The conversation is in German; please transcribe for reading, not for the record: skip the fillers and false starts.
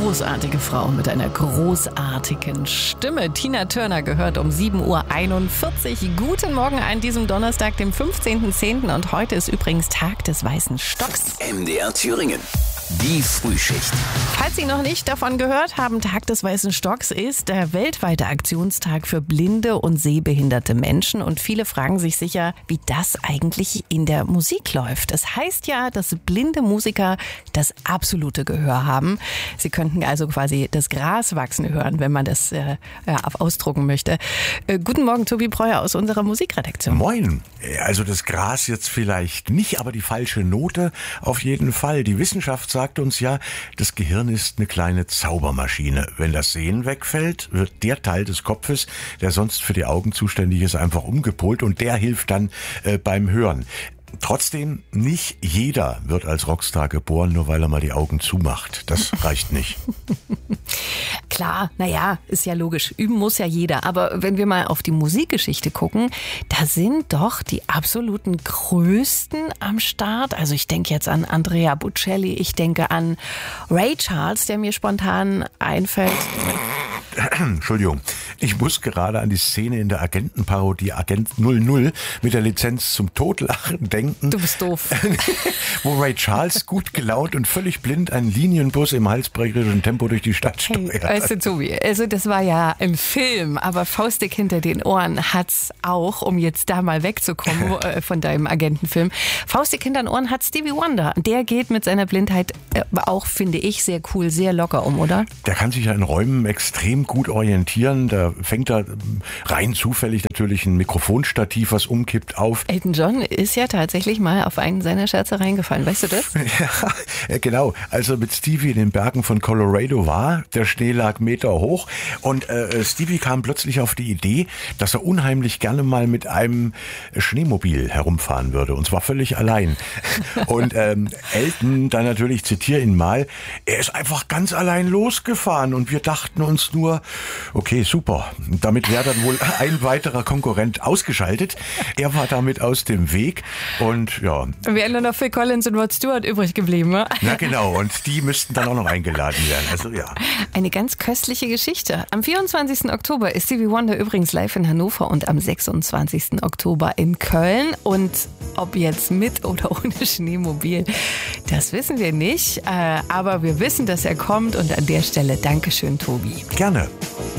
großartige Frau mit einer großartigen Stimme. Tina Turner gehört um 7:41 Uhr. Guten Morgen an diesem Donnerstag, dem 15.10. Und heute ist übrigens Tag des Weißen Stocks. MDR Thüringen. Die Frühschicht. Falls Sie noch nicht davon gehört haben, Tag des Weißen Stocks ist der weltweite Aktionstag für blinde und sehbehinderte Menschen. Und viele fragen sich sicher, wie das eigentlich in der Musik läuft. Es heißt ja, dass blinde Musiker das absolute Gehör haben. Sie könnten also quasi das Gras wachsen hören, wenn man das ausdrucken möchte. Guten Morgen, Tobi Breuer aus unserer Musikredaktion. Moin. Also das Gras jetzt vielleicht nicht, aber die falsche Note auf jeden Fall. Die Wissenschaft sagt uns ja, das Gehirn ist eine kleine Zaubermaschine. Wenn das Sehen wegfällt, wird der Teil des Kopfes, der sonst für die Augen zuständig ist, einfach umgepolt und der hilft dann beim Hören. Trotzdem, nicht jeder wird als Rockstar geboren, nur weil er mal die Augen zumacht. Das reicht nicht. Klar, naja, ist ja logisch. Üben muss ja jeder. Aber wenn wir mal auf die Musikgeschichte gucken, da sind doch die absoluten Größten am Start. Also ich denke jetzt an Andrea Bocelli, ich denke an Ray Charles, der mir spontan einfällt. Entschuldigung, ich muss gerade an die Szene in der Agentenparodie Agent 00 mit der Lizenz zum Totlachen denken. Du bist doof. Wo Ray Charles gut gelaunt und völlig blind einen Linienbus im halsbrecherischen Tempo durch die Stadt steuert. Weißt du, Tobi, also das war ja ein Film, aber Faustdick hinter den Ohren hat's auch, um jetzt da mal wegzukommen von deinem Agentenfilm. Faustdick hinter den Ohren hat Stevie Wonder. Der geht mit seiner Blindheit auch, finde ich, sehr cool, sehr locker um, oder? Der kann sich ja in Räumen extrem gut orientieren. Da fängt er rein zufällig natürlich ein Mikrofonstativ, was umkippt, auf. Elton John ist ja tatsächlich mal auf einen seiner Scherze reingefallen. Weißt du das? Ja, genau. Als er mit Stevie in den Bergen von Colorado war, der Schnee lag Meter hoch und Stevie kam plötzlich auf die Idee, dass er unheimlich gerne mal mit einem Schneemobil herumfahren würde. Und zwar völlig allein. Und Elton, dann natürlich, zitiere ihn mal, er ist einfach ganz allein losgefahren und wir dachten uns nur, okay, super. Damit wäre dann wohl ein weiterer Konkurrent ausgeschaltet. Er war damit aus dem Weg und ja. Wären nur noch Phil Collins und Rod Stewart übrig geblieben, ne? Na genau, und die müssten dann auch noch eingeladen werden. Also ja. Eine ganz köstliche Geschichte. Am 24. Oktober ist Stevie Wonder übrigens live in Hannover und am 26. Oktober in Köln. Und ob jetzt mit oder ohne Schneemobil, das wissen wir nicht. Aber wir wissen, dass er kommt und an der Stelle Dankeschön, Tobi. Gerne.